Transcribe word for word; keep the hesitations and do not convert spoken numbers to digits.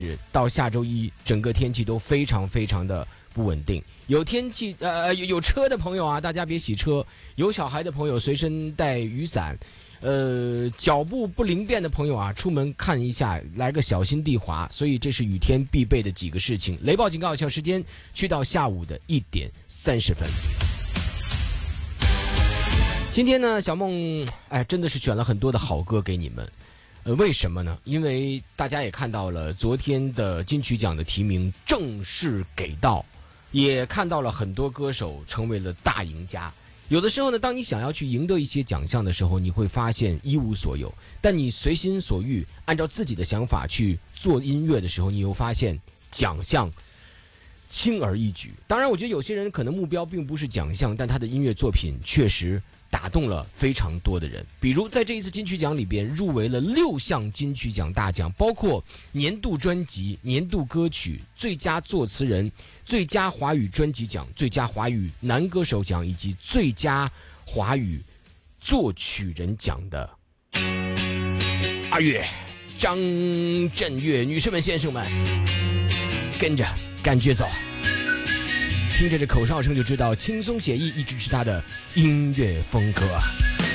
到下周一，整个天气都非常非常的不稳定。有天气呃有有车的朋友啊，大家别洗车；有小孩的朋友随身带雨伞。呃，脚步不灵便的朋友啊，出门看一下，来个小心地滑。所以这是雨天必备的几个事情。雷暴警告有效时间去到下午的一点三十分。今天呢，小梦哎真的是选了很多的好歌给你们。呃，为什么呢？因为大家也看到了昨天的金曲奖的提名正式给到，也看到了很多歌手成为了大赢家。有的时候呢，当你想要去赢得一些奖项的时候，你会发现一无所有。但你随心所欲，按照自己的想法去做音乐的时候，你又发现奖项轻而易举。当然，我觉得有些人可能目标并不是奖项，但他的音乐作品确实打动了非常多的人。比如在这一次金曲奖里边入围了六项金曲奖大奖，包括年度专辑、年度歌曲、最佳作词人、最佳华语专辑奖、最佳华语男歌手奖以及最佳华语作曲人奖的阿月张震岳。女士们先生们，跟着感觉走，听着这口哨声就知道轻松写意，一直是他的音乐风格啊。